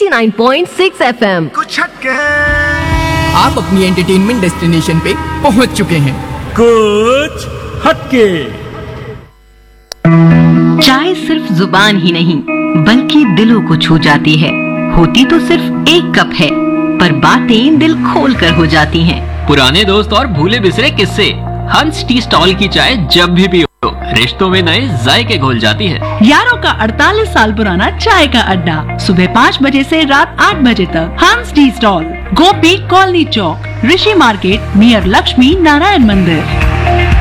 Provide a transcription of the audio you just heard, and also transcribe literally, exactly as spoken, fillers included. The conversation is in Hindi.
नवासी पॉइंट छह एफ एम। कुछ हटके आप अपनी एंटरटेनमेंट डेस्टिनेशन पे पहुंच चुके हैं। कुछ हटके। चाय सिर्फ जुबान ही नहीं बल्कि दिलों को छू जाती है। होती तो सिर्फ एक कप है पर बातें दिल खोल कर हो जाती हैं। पुराने दोस्त और भूले बिसरे किस्से, हंस टी स्टॉल की चाय जब भी पियो रिश्तों में नए जायके घोल जाती है। यारों का अड़तालीस साल पुराना चाय का अड्डा, सुबह पाँच बजे से रात आठ बजे तक। हंस टी स्टॉल, गोपी कॉलोनी चौक, ऋषि मार्केट, नियर लक्ष्मी नारायण मंदिर।